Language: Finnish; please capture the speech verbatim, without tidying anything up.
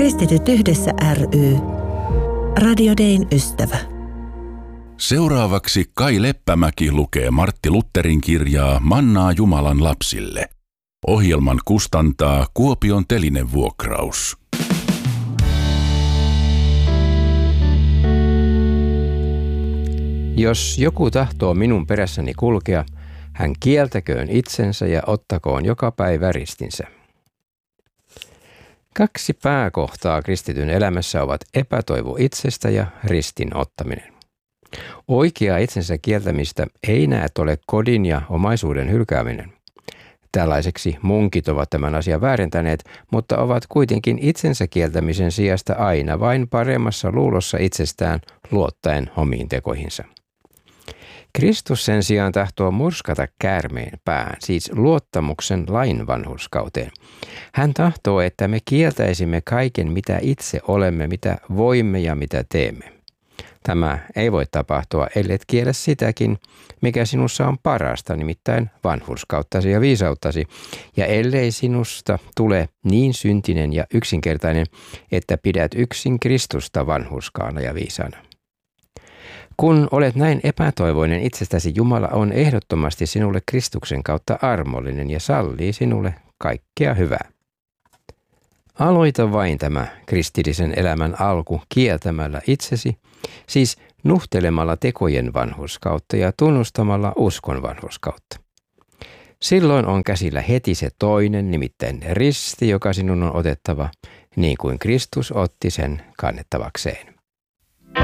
Kristityt yhdessä ry. Radio Dayn ystävä. Seuraavaksi Kai Leppämäki lukee Martti Lutherin kirjaa Mannaa Jumalan lapsille. Ohjelman kustantaa Kuopion Telinevuokraus. Jos joku tahtoo minun perässäni kulkea, hän kieltäköön itsensä ja ottakoon joka päivä ristinsä. Kaksi pääkohtaa kristityn elämässä ovat epätoivo itsestä ja ristin ottaminen. Oikeaa itsensä kieltämistä ei näet ole kodin ja omaisuuden hylkääminen. Tällaiseksi munkit ovat tämän asian väärentäneet, mutta ovat kuitenkin itsensä kieltämisen sijasta aina vain paremmassa luulossa itsestään luottaen omiin tekoihinsa. Kristus sen sijaan tahtoo murskata käärmeen pään, siis luottamuksen lain vanhurskauteen. Hän tahtoo, että me kieltäisimme kaiken, mitä itse olemme, mitä voimme ja mitä teemme. Tämä ei voi tapahtua, ellet kiellä sitäkin, mikä sinussa on parasta, nimittäin vanhurskauttasi ja viisauttasi, ja ellei sinusta tule niin syntinen ja yksinkertainen, että pidät yksin Kristusta vanhurskaana ja viisaana. Kun olet näin epätoivoinen itsestäsi, Jumala on ehdottomasti sinulle Kristuksen kautta armollinen ja sallii sinulle kaikkea hyvää. Aloita vain tämä kristillisen elämän alku kieltämällä itsesi, siis nuhtelemalla tekojen vanhurskautta ja tunnustamalla uskon vanhurskautta. Silloin on käsillä heti se toinen, nimittäin risti, joka sinun on otettava, niin kuin Kristus otti sen kannettavakseen.